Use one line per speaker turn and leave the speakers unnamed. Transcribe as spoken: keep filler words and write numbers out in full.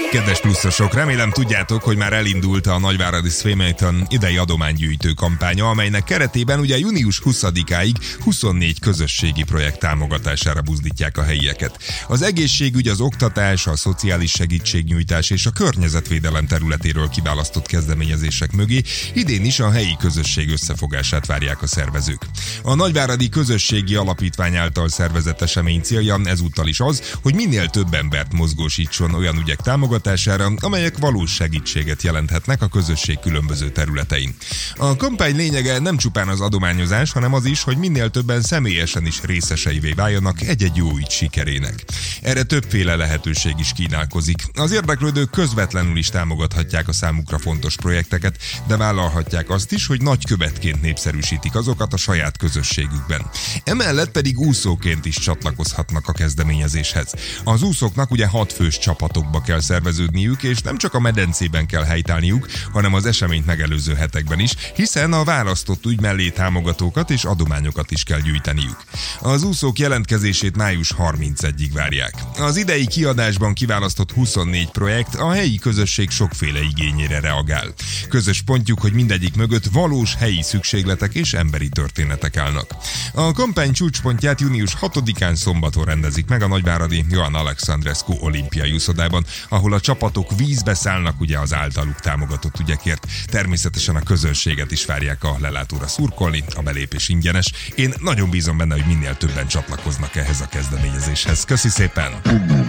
Kedves pluszosok, remélem tudjátok, hogy már elindult a Nagyváradi Swaymaton idei adománygyűjtő kampánya, amelynek keretében ugye június huszadikáig huszonnégy közösségi projekt támogatására buzdítják a helyieket. Az egészségügy, az oktatás, a szociális segítségnyújtás és a környezetvédelem területéről kiválasztott kezdeményezések mögé idén is a helyi közösség összefogását várják a szervezők. A Nagyváradi Közösségi Alapítvány által szervezett esemény célja ezúttal is az, hogy minél több embert mozgósítson olyan ügyek támogatására, amelyek valós segítséget jelenthetnek a közösség különböző területein. A kampány lényege nem csupán az adományozás, hanem az is, hogy minél többen személyesen is részeseivé váljanak egy-egy jó ügy sikerének. Erre többféle lehetőség is kínálkozik. Az érdeklődők közvetlenül is támogathatják a számukra fontos projekteket, de vállalhatják azt is, hogy nagykövetként népszerűsítik azokat a saját közösségükben. Emellett pedig úszóként is csatlakozhatnak a kezdeményezéshez. Az úszóknak ugye hat fős csapatokba kell szerveződniük, és nem csak a medencében kell helytállniuk, hanem az eseményt megelőző hetekben is, hiszen a választott ügy mellé támogatókat és adományokat is kell gyűjteniük. Az úszók jelentkezését május harmincadikáig várják. Az idei kiadásban kiválasztott huszonnégy projekt a helyi közösség sokféle igényére reagál. Közös pontjuk, hogy mindegyik mögött valós helyi szükségletek és emberi történetek állnak. A kampány csúcspontját június hatodikán szombaton rendezik meg a nagyváradi Ioan Alexandrescu olimpiai úszodában, ahol a csapatok vízbe szállnak ugye az általuk támogatott ügyekért. Természetesen a közönséget is várják a lelátóra szurkolni, a belépés ingyenes. Én nagyon bízom benne, hogy minél többen csatlakoznak ehhez a kezdeményezéshez. Köszi szépen!